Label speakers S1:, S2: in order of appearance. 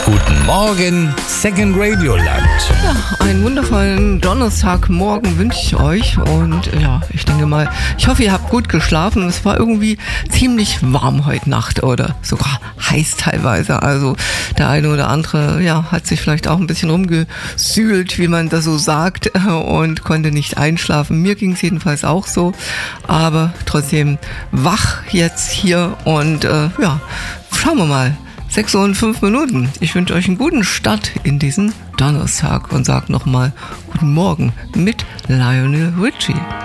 S1: Guten Morgen, Second Radio Land.
S2: Ja, einen wundervollen Donnerstagmorgen wünsche ich euch und ja, ich denke mal, ich hoffe, ihr habt gut geschlafen. Es war irgendwie ziemlich warm heute Nacht oder sogar heiß teilweise. Also der eine oder andere, ja, hat sich vielleicht auch ein bisschen rumgesühlt, wie man das so sagt, und konnte nicht einschlafen. Mir ging es jedenfalls auch so, aber trotzdem wach jetzt hier und ja, schauen wir mal. 6 Uhr und 5 Minuten. Ich wünsche euch einen guten Start in diesen Donnerstag und sage nochmal guten Morgen mit Lionel Richie.